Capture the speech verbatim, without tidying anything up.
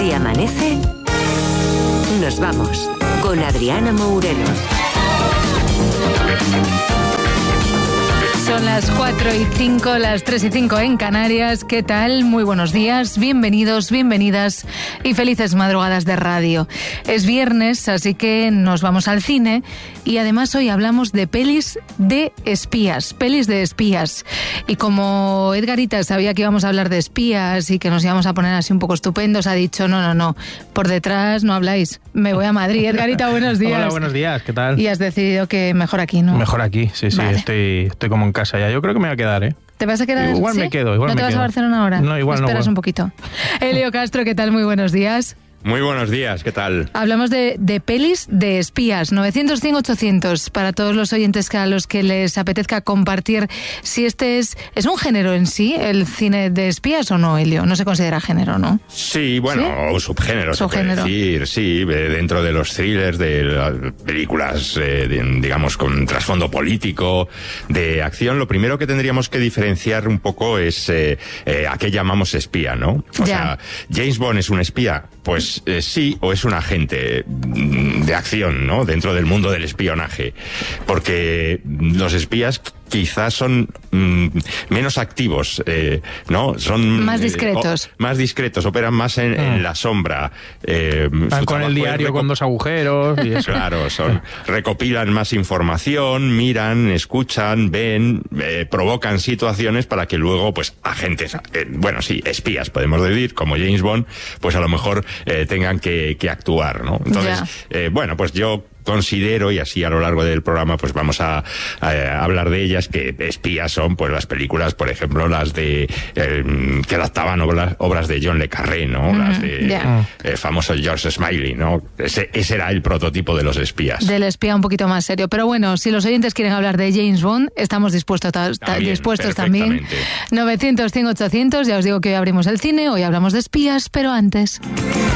Si amanece, nos vamos con Adriana Mourelos. Son las cuatro y cinco, las tres y cinco en Canarias. ¿Qué tal? Muy buenos días, bienvenidos, bienvenidas y felices madrugadas de radio. Es viernes, así que nos vamos al cine y además hoy hablamos de pelis de espías, pelis de espías. Y como Edgarita sabía que íbamos a hablar de espías y que nos íbamos a poner así un poco estupendos, ha dicho, no, no, no, por detrás no habláis, me voy a Madrid. Edgarita, buenos días. Hola, buenos días, ¿qué tal? Y has decidido que mejor aquí, ¿no? Mejor aquí, sí, sí, vale. estoy, estoy como en casa ya. Yo creo que me voy a quedar, ¿eh? ¿Te vas a quedar? Igual ¿sí? me quedo, igual ¿No me te vas quedo. a Barcelona ahora? No, igual no. Esperas Bueno. un poquito. Elio Castro, ¿qué tal? Muy buenos días. Muy buenos días, ¿qué tal? Hablamos de, de pelis de espías. novecientos, cien, ochocientos para todos los oyentes que a los que les apetezca compartir si este es... ¿Es un género en sí, el cine de espías o no, Elio? No se considera género, ¿no? Sí, bueno, ¿Sí? o subgénero, subgénero, se puede decir, sí, dentro de los thrillers, de las películas, eh, de, digamos, con trasfondo político, de acción. Lo primero que tendríamos que diferenciar un poco es eh, eh, a qué llamamos espía, ¿no? O ya. sea, ¿James Bond es un espía? Pues eh, sí, o es un agente de acción, ¿no? Dentro del mundo del espionaje. Porque los espías quizás son mm, menos activos, eh, ¿no? Son más discretos. Eh, o, más discretos, operan más en, mm. en la sombra. Eh, Van con el diario con dos agujeros y eso. Claro, son, recopilan más información, miran, escuchan, ven, eh, provocan situaciones para que luego, pues, agentes, eh, bueno, sí, espías, podemos decir, como James Bond, pues a lo mejor eh, tengan que, que actuar, ¿no? Entonces, eh, bueno, pues yo considero, y así a lo largo del programa pues vamos a, a, a hablar de ellas, que espías son pues las películas, por ejemplo, las de eh, que adaptaban obras, obras de John le Carré, ¿no? Mm, las de yeah. eh, famoso George Smiley, ¿no? Ese, ese era el prototipo de los espías. Del espía un poquito más serio. Pero bueno, si los oyentes quieren hablar de James Bond, estamos dispuestos, ta, también, dispuestos también. novecientos, cien, ochocientos, ya os digo que hoy abrimos el cine, hoy hablamos de espías, pero antes...